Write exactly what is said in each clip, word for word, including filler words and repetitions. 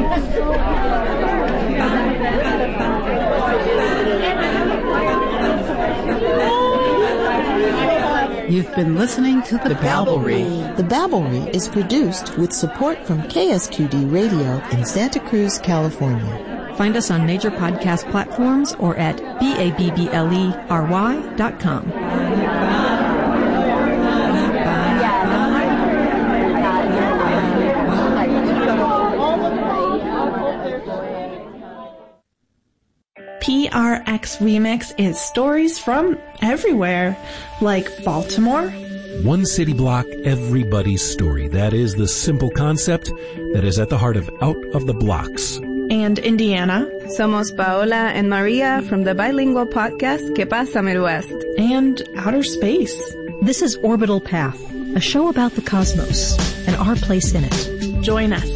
You've been listening to The, the Babblery. The Babblery is produced with support from K S Q D Radio in Santa Cruz, California. Find us on major podcast platforms or at B A B B L E R Y dot com. P R X Remix is stories from everywhere, like Baltimore. One city block, everybody's story. That is the simple concept that is at the heart of Out of the Blocks. And Indiana. Somos Paola and Maria from the bilingual podcast Que Pasa Midwest. And outer space. This is Orbital Path, a show about the cosmos and our place in it. Join us.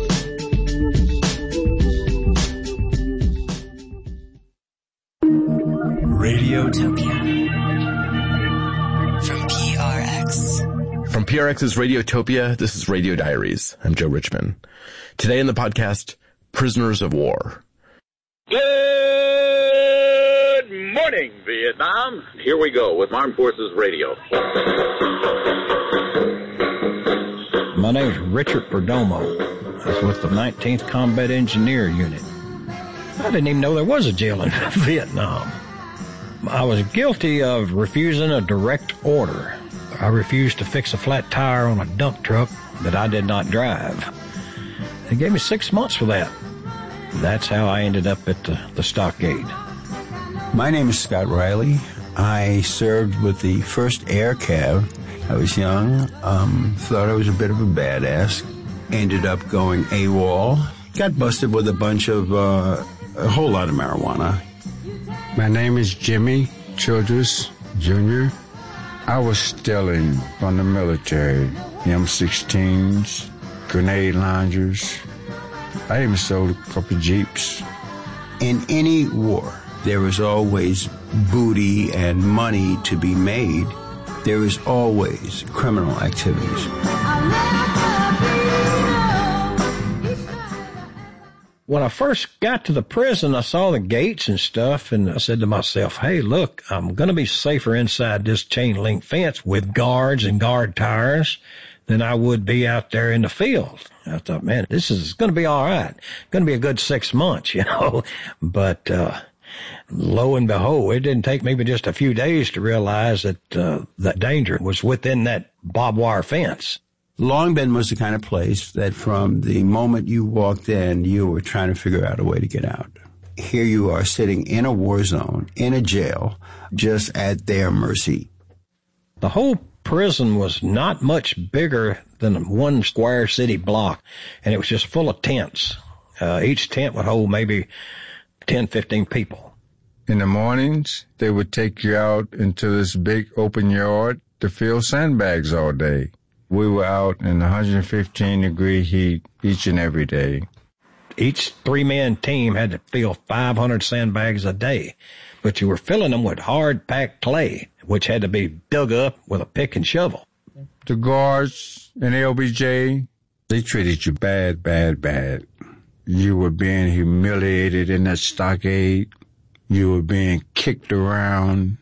Radiotopia from P R X. From P R X's Radiotopia, this is Radio Diaries. I'm Joe Richman. Today in the podcast, Prisoners of War. Good morning, Vietnam. Here we go with Armed Forces Radio. My name's Richard Perdomo. I was with the nineteenth Combat Engineer Unit. I didn't even know there was a jail in Vietnam. I was guilty of refusing a direct order. I refused to fix a flat tire on a dump truck that I did not drive. They gave me six months for that. That's how I ended up at the, the stockade. My name is Scott Riley. I served with the first Air Cav. I was young, um, thought I was a bit of a badass. Ended up going AWOL. Got busted with a bunch of, uh, a whole lot of marijuana. My name is Jimmy Childress, Junior I was stealing from the military, M sixteens, grenade launchers. I even sold a couple of Jeeps. In any war, there is always booty and money to be made. There is always criminal activities. When I first got to the prison, I saw the gates and stuff, and I said to myself, hey, look, I'm going to be safer inside this chain-link fence with guards and guard tires than I would be out there in the field. I thought, man, this is going to be all right. Going to be a good six months, you know. But uh lo and behold, it didn't take me but just a few days to realize that uh, the danger was within that barbed wire fence. Long Bend was the kind of place that from the moment you walked in, you were trying to figure out a way to get out. Here you are sitting in a war zone, in a jail, just at their mercy. The whole prison was not much bigger than one square city block, and it was just full of tents. Uh, each tent would hold maybe ten, fifteen people. In the mornings, they would take you out into this big open yard to fill sandbags all day. We were out in one hundred fifteen degree heat each and every day. Each three-man team had to fill five hundred sandbags a day, but you were filling them with hard-packed clay, which had to be dug up with a pick and shovel. The guards in L B J, they treated you bad, bad, bad. You were being humiliated in that stockade. You were being kicked around.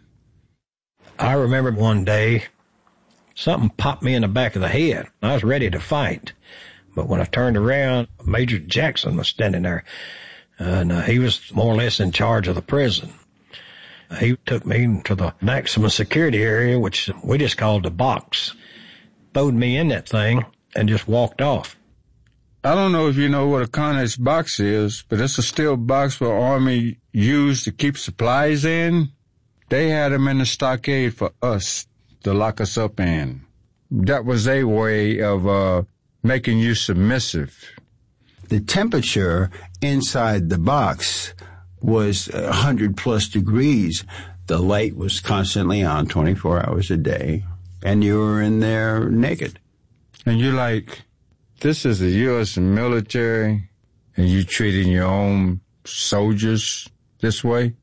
I remember one day, something popped me in the back of the head. I was ready to fight. But when I turned around, Major Jackson was standing there. And uh, he was more or less in charge of the prison. He took me to the maximum security area, which we just called the box. Throwed me in that thing and just walked off. I don't know if you know what a Connex box is, but it's a steel box where Army used to keep supplies in. They had them in the stockade for us to lock us up in. That was a way of uh making you submissive. The temperature inside the box was one hundred plus degrees. The light was constantly on twenty-four hours a day, and you were in there naked. And you're like, this is the U S military, and you treating your own soldiers this way?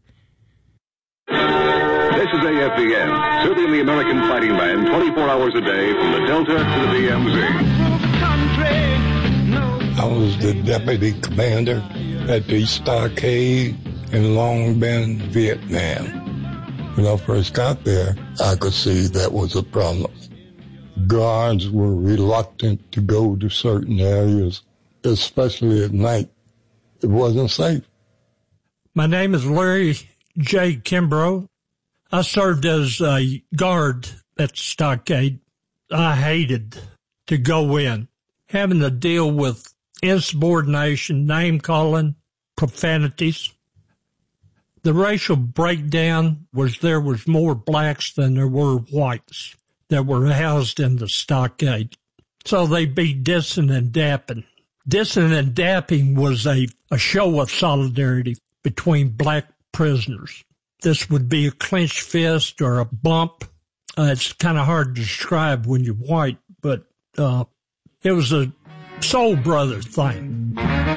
This is A F V N, serving the American Fighting Band twenty-four hours a day from the Delta to the D M Z. I was the deputy commander at the stockade in Long Binh, Vietnam. When I first got there, I could see that was a problem. Guards were reluctant to go to certain areas, especially at night. It wasn't safe. My name is Larry J. Kimbrough. I served as a guard at the stockade. I hated to go in, having to deal with insubordination, name-calling, profanities. The racial breakdown was there was more blacks than there were whites that were housed in the stockade. So they'd be dissing and dapping. Dissing and dapping was a, a show of solidarity between black prisoners. This would be a clenched fist or a bump. Uh, it's kind of hard to describe when you're white, but uh, it was a soul brother thing.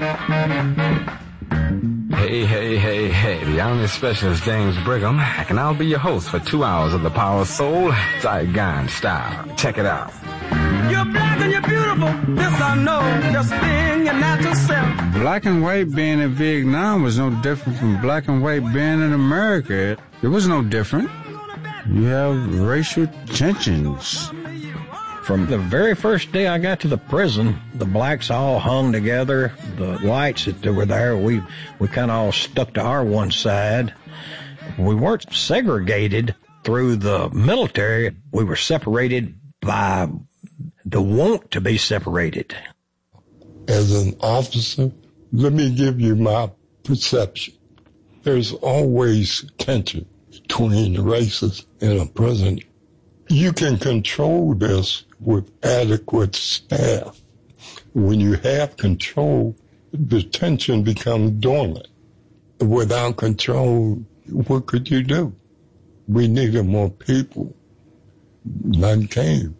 Hey, hey, hey, hey, the Army Specialist James Brigham, and I'll be your host for two hours of the Power of Soul, Saigon style. Check it out. You're black and you're beautiful, this I know, just being your natural self. Black and white being in Vietnam was no different from black and white being in America. It was no different. You have racial tensions. From the very first day I got to the prison, the blacks all hung together. The whites that were there, we, we kind of all stuck to our one side. We weren't segregated through the military. We were separated by the want to be separated. As an officer, let me give you my perception. There's always tension between the races in a prison. You can control this with adequate staff. When you have control, the tension becomes dormant. Without control, what could you do? We needed more people. None came.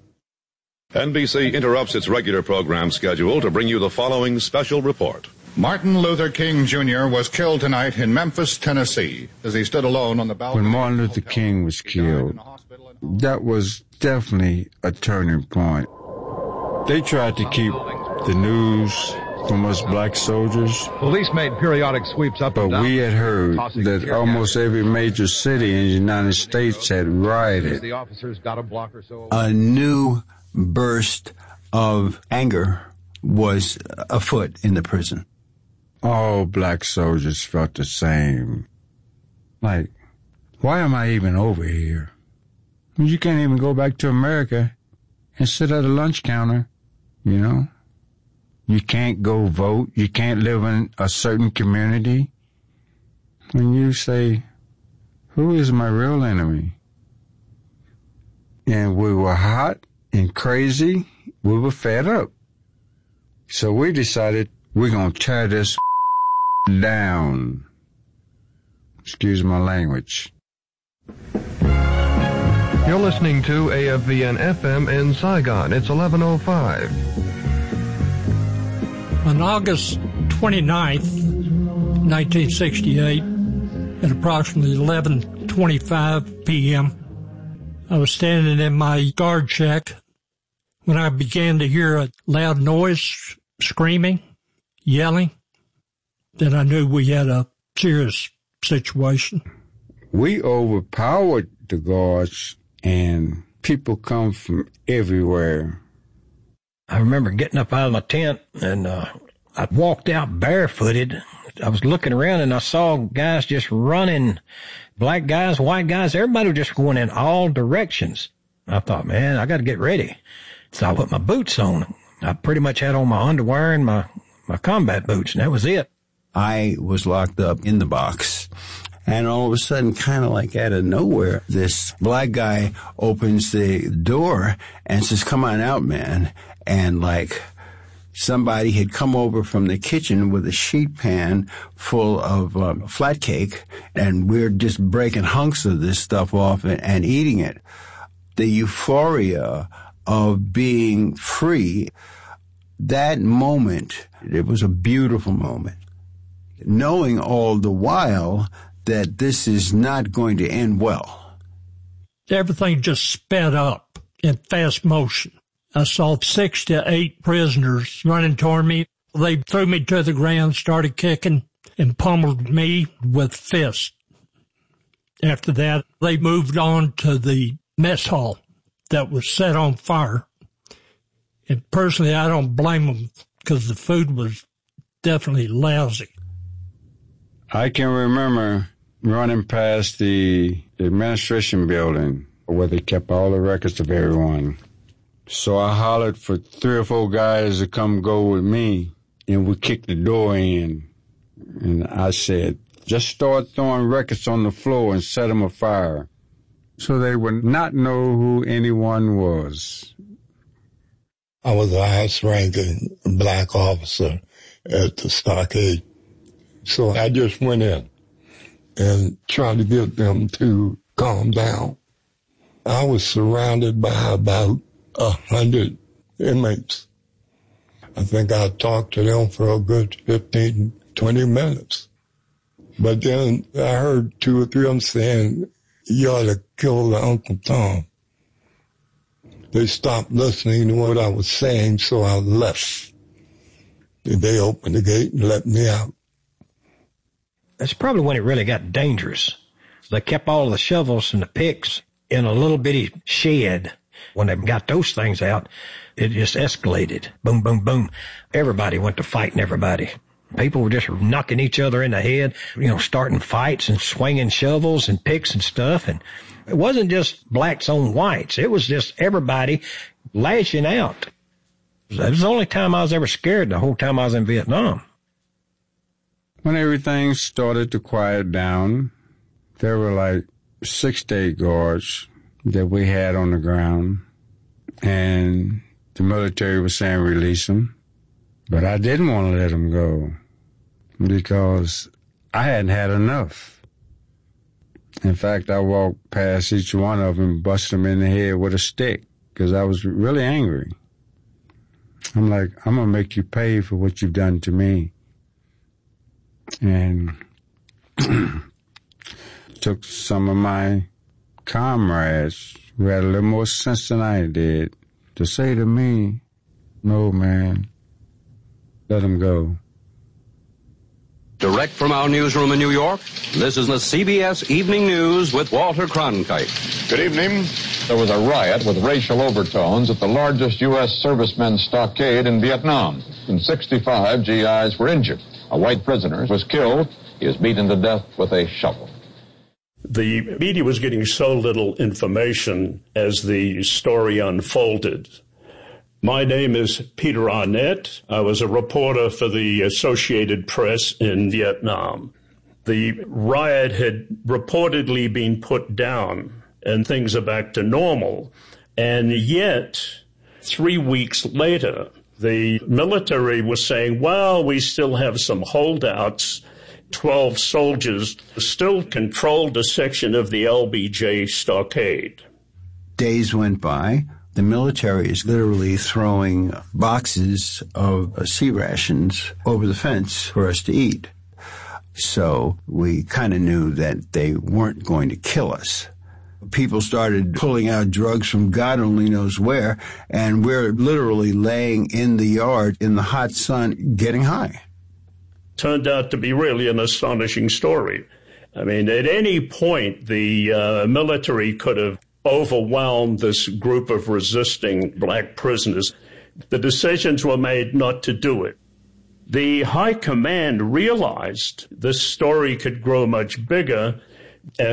N B C interrupts its regular program schedule to bring you the following special report. Martin Luther King Junior was killed tonight in Memphis, Tennessee, as he stood alone on the balcony. When Martin Luther King was killed, that was definitely a turning point. They tried to keep the news from us black soldiers. Police made periodic sweeps up but and down. But we had heard that almost every major city in the United States had rioted. The officers got a block or so. A new burst of anger was afoot in the prison. All black soldiers felt the same. Like, why am I even over here? You can't even go back to America and sit at a lunch counter, you know? You can't go vote. You can't live in a certain community. When you say, who is my real enemy? And we were hot and crazy. We were fed up. So we decided we're going to tear this down. Excuse my language. You're listening to A F V N F M in Saigon. It's eleven oh five. On August twenty-ninth, nineteen sixty-eight, at approximately eleven twenty-five p.m., I was standing in my guard shack when I began to hear a loud noise, screaming, yelling. Then I knew we had a serious situation. We overpowered the guards, and people come from everywhere. I remember getting up out of my tent, and uh, I walked out barefooted. I was looking around, and I saw guys just running, black guys, white guys, everybody was just going in all directions. I thought, man, I got to get ready. So I put my boots on. I pretty much had on my underwear and my, my combat boots, and that was it. I was locked up in the box. And all of a sudden, kind of like out of nowhere, this black guy opens the door and says, come on out, man. And like somebody had come over from the kitchen with a sheet pan full of um, flat cake, and we're just breaking hunks of this stuff off and, and eating it. The euphoria of being free, that moment, it was a beautiful moment. Knowing all the while that this is not going to end well. Everything just sped up in fast motion. I saw six to eight prisoners running toward me. They threw me to the ground, started kicking, and pummeled me with fists. After that, they moved on to the mess hall that was set on fire. And personally, I don't blame them because the food was definitely lousy. I can remember running past the administration building where they kept all the records of everyone. So I hollered for three or four guys to come go with me, and we kicked the door in. And I said, just start throwing records on the floor and set them afire so they would not know who anyone was. I was the highest ranking black officer at the stockade. So I just went in and tried to get them to calm down. I was surrounded by about a hundred inmates. I think I talked to them for a good fifteen, twenty minutes. But then I heard two or three of them saying, you ought to kill the Uncle Tom. They stopped listening to what I was saying, so I left. And they opened the gate and let me out. That's probably when it really got dangerous. They kept all the shovels and the picks in a little bitty shed. When they got those things out, it just escalated. Boom, boom, boom. Everybody went to fighting everybody. People were just knocking each other in the head, you know, starting fights and swinging shovels and picks and stuff. And it wasn't just blacks on whites. It was just everybody lashing out. That was the only time I was ever scared the whole time I was in Vietnam. When everything started to quiet down, there were like six to eight guards that we had on the ground, and the military was saying release them. But I didn't want to let them go because I hadn't had enough. In fact, I walked past each one of them and busted them in the head with a stick because I was really angry. I'm like, I'm going to make you pay for what you've done to me. And took some of my comrades who had a little more sense than I did to say to me, no, man, let him go. Direct from our newsroom in New York, this is the C B S Evening News with Walter Cronkite. Good evening. There was a riot with racial overtones at the largest U S servicemen's stockade in Vietnam. In sixty-five, G Is were injured. A white prisoner was killed. He was beaten to death with a shovel. The media was getting so little information as the story unfolded. My name is Peter Arnett. I was a reporter for the Associated Press in Vietnam. The riot had reportedly been put down and things are back to normal. And yet, three weeks later, the military was saying, well, we still have some holdouts. Twelve soldiers still controlled a section of the L B J stockade. Days went by. The military is literally throwing boxes of sea rations over the fence for us to eat. So we kind of knew that they weren't going to kill us. People started pulling out drugs from God only knows where, and we're literally laying in the yard in the hot sun getting high. Turned out to be really an astonishing story. I mean, at any point, the uh, military could have overwhelmed this group of resisting black prisoners. The decisions were made not to do it. The high command realized this story could grow much bigger, and